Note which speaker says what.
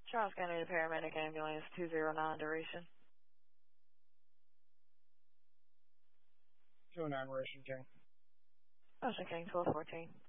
Speaker 1: Charles County Paramedic Ambulance 209 duration.
Speaker 2: 209 Russian King.
Speaker 1: Russian King 1214.